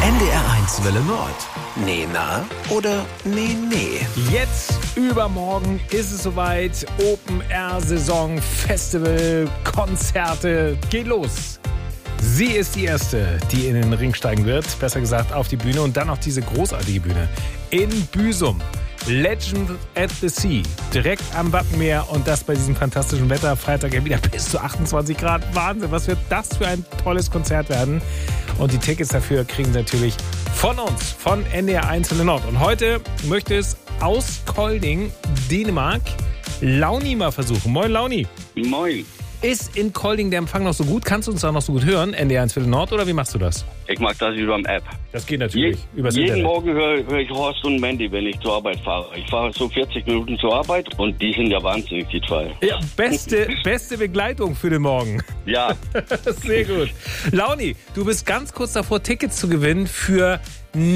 NDR1 Welle Nord. Nee, na oder nee, nee. Jetzt, übermorgen ist es soweit. Open-Air-Saison, Festival, Konzerte. Geht los. Sie ist die Erste, die in den Ring steigen wird. Besser gesagt auf die Bühne und dann auf diese großartige Bühne. In Büsum. Legend at the Sea. Direkt am Wattenmeer und das bei diesem fantastischen Wetter. Freitag ja wieder bis zu 28 Grad. Wahnsinn, was wird das für ein tolles Konzert werden. Und die Tickets dafür kriegen Sie natürlich von uns, von NDR1 Welle Nord. Und heute möchte es aus Kolding, Dänemark, Launi mal versuchen. Moin Launi. Moin. Ist in Kolding der Empfang noch so gut? Kannst du uns da noch so gut hören, NDR1 Welle Nord, oder wie machst du das? Ich mag das über die App. Das geht natürlich übers Jeden Internet. Morgen höre ich Horst und Mandy, wenn ich zur Arbeit fahre. Ich fahre so 40 Minuten zur Arbeit und die sind ja wahnsinnig, die zwei. Ja, beste Begleitung für den Morgen. Ja. Sehr gut. Launi, du bist ganz kurz davor, Tickets zu gewinnen für